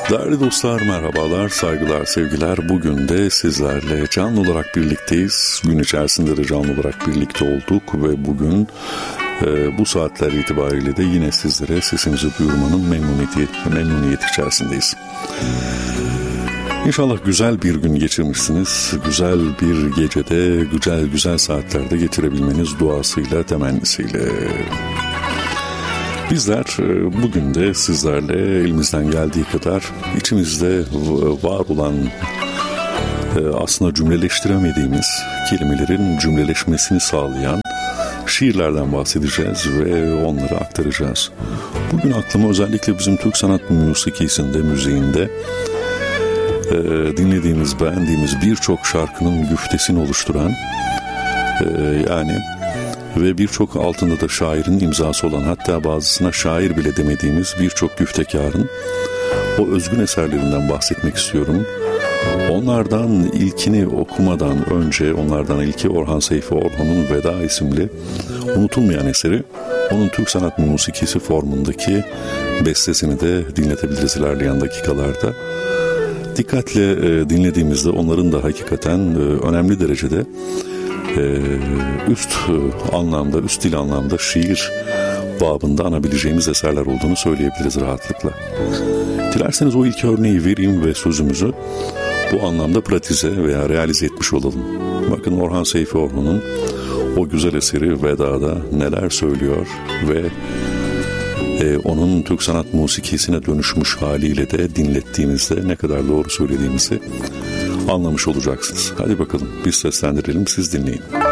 Değerli dostlar, merhabalar, saygılar, sevgiler. Bugün de sizlerle canlı olarak birlikteyiz. Gün içerisinde de canlı olarak birlikte olduk ve bugün bu saatler itibariyle de yine sizlere sesimizi duyurmanın memnuniyet içerisindeyiz. İnşallah güzel bir gün geçirmişsiniz. Güzel bir gecede, güzel saatlerde geçirebilmeniz duasıyla, temennisiyle. Bizler bugün de sizlerle elimizden geldiği kadar içimizde var olan aslında cümleleştiremediğimiz kelimelerin cümleleşmesini sağlayan şiirlerden bahsedeceğiz ve onları aktaracağız. Bugün aklıma özellikle bizim Türk sanat müziğinde dinlediğimiz, beğendiğimiz birçok şarkının güftesini oluşturan ve birçok altında da şairin imzası olan, hatta bazısına şair bile demediğimiz birçok güftekarın o özgün eserlerinden bahsetmek istiyorum. Onlardan ilkini okumadan önce, onlardan ilki Orhan Seyfi Orhan'ın Veda isimli unutulmayan eseri, onun Türk sanat müziği formundaki bestesini de dinletebiliriz ilerleyen dakikalarda. Dikkatle dinlediğimizde onların da hakikaten önemli derecede üst dil anlamda şiir babında anabileceğimiz eserler olduğunu söyleyebiliriz rahatlıkla. Dilerseniz o ilk örneği vereyim ve sözümüzü bu anlamda pratize veya realize etmiş olalım. Bakın Orhan Seyfi Orhan'ın o güzel eseri Veda'da neler söylüyor ve onun Türk sanat musikisine dönüşmüş haliyle de dinlettiğimizde ne kadar doğru söylediğimizi anlamış olacaksınız. Hadi bakalım biz seslendirelim, siz dinleyin.